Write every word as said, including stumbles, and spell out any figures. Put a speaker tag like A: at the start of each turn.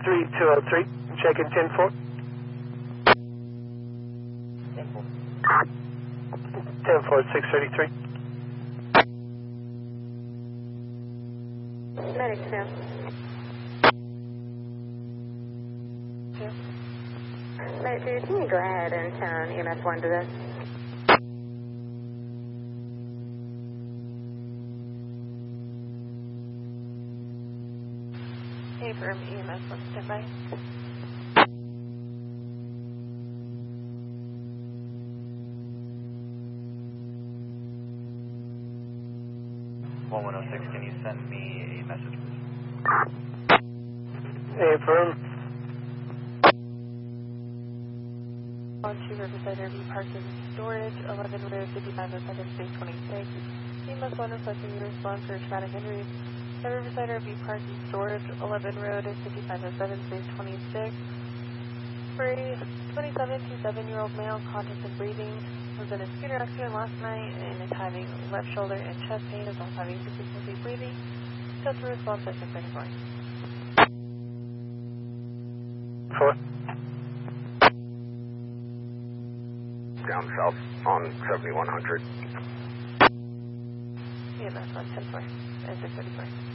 A: three two oh three, check in ten four.
B: ten four.
A: ten four, six thirty-three.
C: Medic two.
B: Two.
C: Medic two, can you go ahead and turn E M S one to this?
B: Hey, firm E M S one standby.
D: one one oh six, can you send me a message, please?
A: Affirm.
B: On to Riverside R V parking storage, eleven road, fifty-five oh seven, space twenty-six. E M S one requesting your response for traumatic injuries. The Riverside R V parking storage, eleven road, fifty-five oh seven, space twenty-six. For a twenty-seven to seven-year-old male, contact and breathing, was in a scooter accident last night and is having left shoulder and chest pain, is also having difficulty breathing. Shelter response at six thirty-four.
A: Four.
E: Down south on seventy-one hundred.
B: E M S one ten four and six thirty-four.